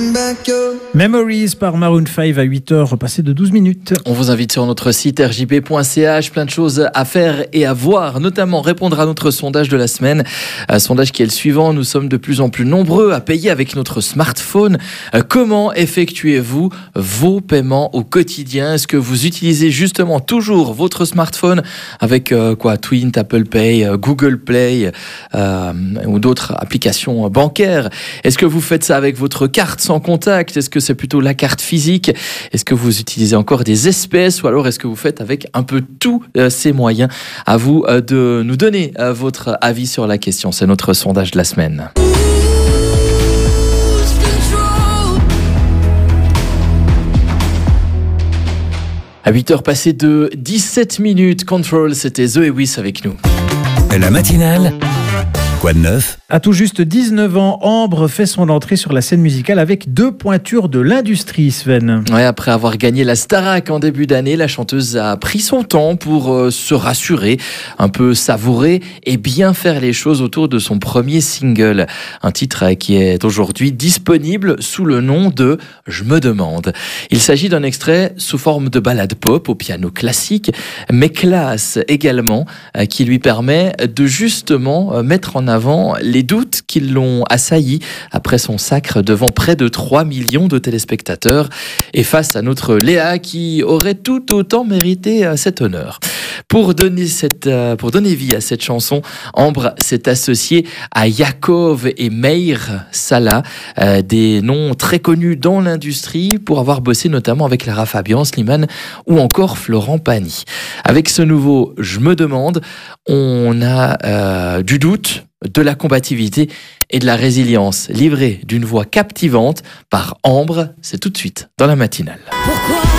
Memories par Maroon 5 à 8h, passé de 12 minutes. On vous invite sur notre site rjp.ch, plein de choses à faire et à voir, notamment répondre à notre sondage de la semaine. Un sondage qui est le suivant: nous sommes de plus en plus nombreux à payer avec notre smartphone. Comment effectuez-vous vos paiements au quotidien? Est-ce que vous utilisez justement toujours votre smartphone avec Twint, Apple Pay, Google Play ou d'autres applications bancaires? Est-ce que vous faites ça avec votre carte sans contact? Est-ce que c'est plutôt la carte physique? Est-ce que vous utilisez encore des espèces, ou alors est-ce que vous faites avec un peu tous ces moyens? À vous de nous donner votre avis sur la question. C'est notre sondage de la semaine. À 8h passées de 17 minutes, Control, c'était Zoé Wiss avec nous. La matinale, quoi de neuf? À tout juste 19 ans, Ambre fait son entrée sur la scène musicale avec 2 pointures de l'industrie, Sven. Ouais, après avoir gagné la Starac en début d'année, la chanteuse a pris son temps pour se rassurer, un peu savourer et bien faire les choses autour de son premier single. Un titre qui est aujourd'hui disponible sous le nom de « Je me demande ». Il s'agit d'un extrait sous forme de ballade pop au piano classique, mais classe également, qui lui permet de justement mettre en avant les doutes qui l'ont assailli après son sacre devant près de 3 millions de téléspectateurs et face à notre Léa qui aurait tout autant mérité cet honneur. Pour donner vie à cette chanson, Ambre s'est associée à Yakov et Meir Salah, des noms très connus dans l'industrie pour avoir bossé notamment avec Lara Fabian, Slimane ou encore Florent Pagny. Avec ce nouveau « Je me demande », on a du doute, de la combativité et de la résilience, livrée d'une voix captivante par Ambre. C'est tout de suite dans la matinale. Pourquoi